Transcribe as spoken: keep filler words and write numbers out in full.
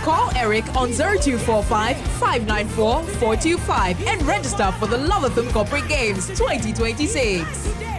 call Eric on zero two four five, five nine four, four two five and register for the Love of Them Corporate Games twenty twenty-six.